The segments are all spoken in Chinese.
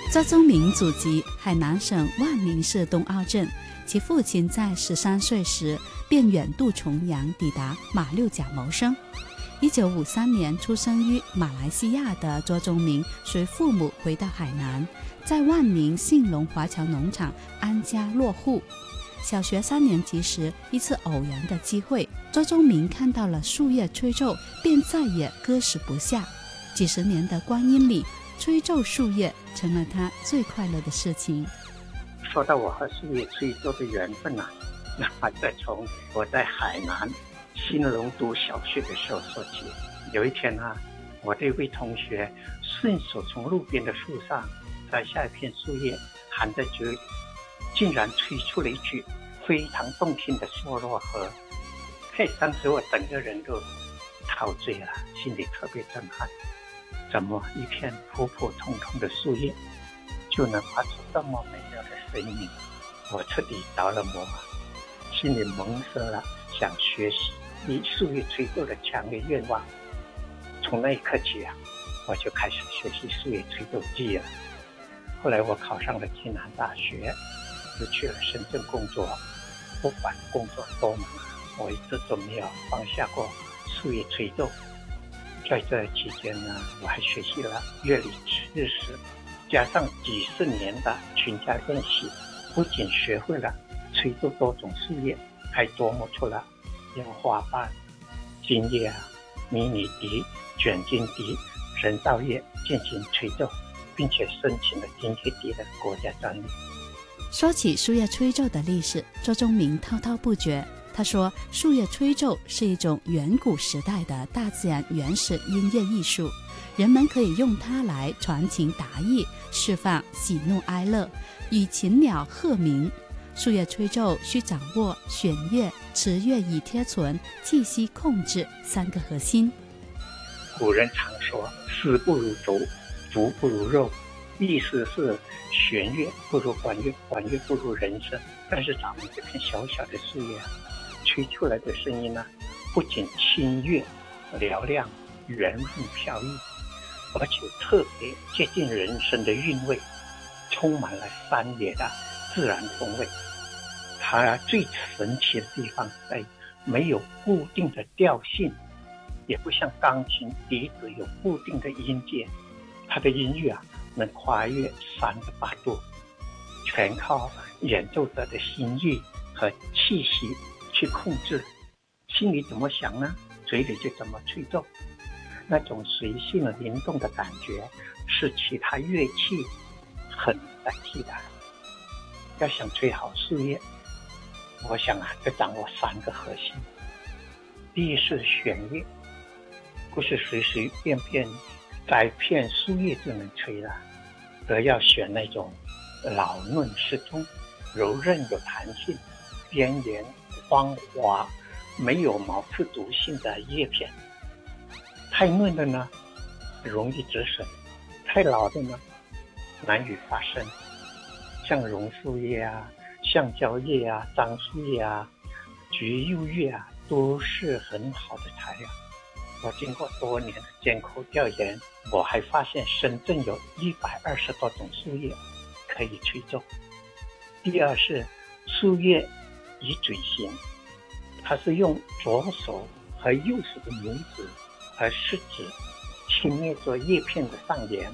周宗明祖籍海南省万宁市东澳镇，其父亲在13岁时便远渡重洋抵达马六甲谋生。1953年出生于马来西亚的周宗明随父母回到海南，在万宁信隆华侨农场安家落户。小学3年级时，一次偶然的机会，周宗明看到了树叶吹奏，便再也割食不下。几十年的光阴里，吹奏树叶成了他最快乐的事情。 说到我和树叶吹奏的缘分啊，那还在从我在海南新隆读小学的时候说起。有一天啊，我的一位同学顺手从路边的树上摘下一片树叶，含在嘴里，竟然吹出了一句非常动听的梭罗河。当时我整个人都陶醉了，心里特别震撼。怎么一片普普通通的树叶就能发出这么美妙的声音？我彻底着了魔，心里萌生了想学习树叶吹奏的强烈愿望。从那一刻起啊，我就开始学习树叶吹奏技了。后来我考上了暨南大学，又去了深圳工作。不管工作多忙，我一直都没有放下过树叶吹奏。在这期间呢，我还学习了乐理知识，加上几十年的群家练习，不仅学会了吹奏多种树叶，还琢磨出了用花瓣、金叶、迷你笛、卷筋笛、人造叶进行吹奏，并且申请了金叶笛的国家专利。 说起树叶吹奏的历史，周宗明滔滔不绝。他说，树叶吹奏是一种远古时代的大自然原始音乐艺术，人们可以用它来传情达意，释放喜怒哀乐，与禽鸟鹤鸣。树叶吹奏需掌握弦乐、持乐以贴存、气息控制3个核心。 古人常说丝不如竹，竹不如肉，意思是弦乐不如管乐，管乐不如人声。但是咱们这片小小的树叶吹出来的声音呢，不仅清越嘹亮、圆润飘逸，而且特别接近人生的韵味，充满了山野的自然风味。它最神奇的地方在没有固定的调性，也不像钢琴、笛子有固定的音阶，它的音乐能跨越3个8度，全靠演奏者的心意和气息去控制。心里怎么想呢，嘴里就怎么吹奏。那种随性灵动的感觉是其他乐器很难替代。要想吹好树叶，我想要掌握3个核心。第一是弦乐，不是随随便便摘片树叶就能吹的，而要选那种老嫩适中、柔韧有弹性、边缘光滑、没有毛刺毒性的叶片。太嫩的呢，容易止损；太老的呢，难以发声。像榕树叶橡胶叶樟树叶菊柚叶都是很好的材料。我经过多年的艰苦调研，我还发现深圳有120多种树叶可以吹奏。第二是树叶以嘴形，它是用左手和右手的拇指和食指轻捏着叶片的上沿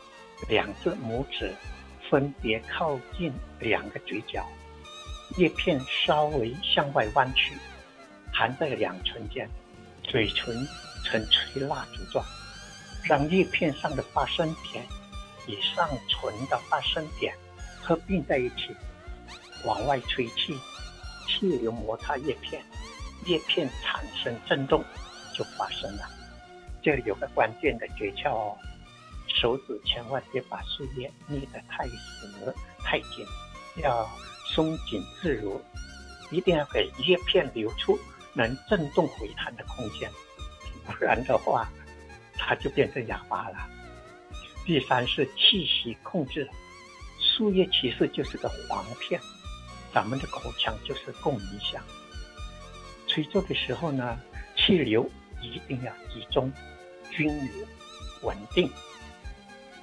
，2只拇指分别靠近2个嘴角，叶片稍微向外弯曲，含在2唇间，嘴唇呈吹蜡烛状，让叶片上的发声点与上唇的发声点合并在一起，往外吹气，气流摩擦叶片，叶片产生震动就发声了。这里有个关键的诀窍哦，手指千万别把树叶捏得太死太紧，要松紧自如，一定要给叶片留出能震动回弹的空间，不然的话它就变成哑巴了。第三是气息控制，树叶其实就是个簧片，咱们的口腔就是共鸣箱。吹奏的时候呢，气流一定要集中、均匀、稳定。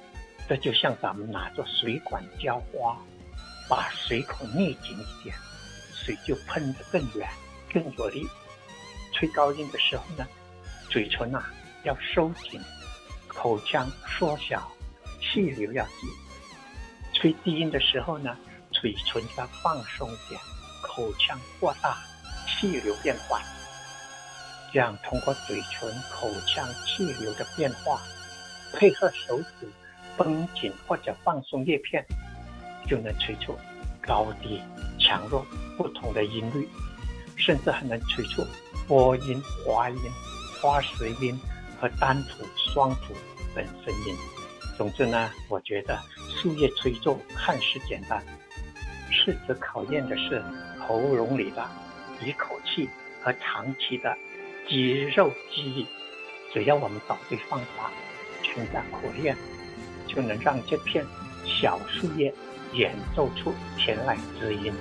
这就像咱们拿着水管浇花，把水口捏紧一点，水就喷得更远更有力。吹高音的时候呢，嘴唇要收紧，口腔缩小，气流要紧。吹低音的时候呢，嘴唇要放松一点，口腔扩大，气流变缓。这样通过嘴唇、口腔气流的变化，配合手指绷紧或者放松叶片，就能吹出高低、强弱不同的音律，甚至还能吹出波音、滑音、花舌音和单吐、双吐等声音。总之呢，我觉得树叶吹奏看似简单，实质考验的是喉咙里的一口气和长期的肌肉记忆。只要我们找对方法，全家苦练，就能让这片小树叶演奏出天籁之音。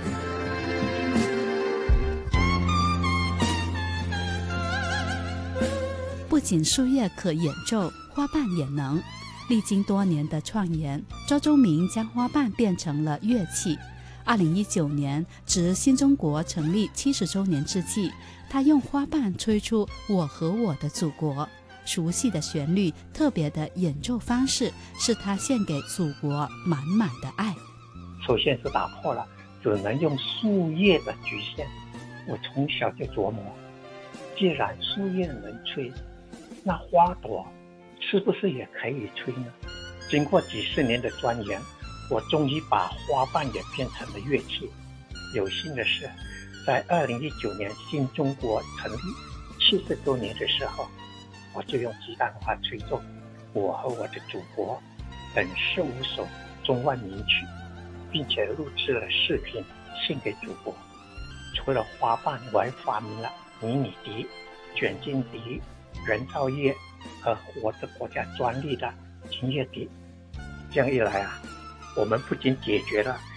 不仅树叶可演奏，花瓣也能。历经多年的创研，周忠明将花瓣变成了乐器。2019年，值新中国成立70周年之际，他用花瓣吹出《我和我的祖国》，熟悉的旋律，特别的演奏方式，是他献给祖国满满的爱。 首先是打破了只能用树叶的局限。我从小就琢磨，既然树叶能吹，那花朵是不是也可以吹呢？经过几十年的钻研，我终于把花瓣也变成了乐器。有幸的是，在2019年新中国成立70周年的时候，我就用鸡蛋花吹奏《我和我的祖国》等15首中外名曲，并且录制了视频献给祖国。除了花瓣，我还发明了迷你笛、卷筋笛、人造叶和活着国家专利的金叶笛。这样一来我们不仅解决了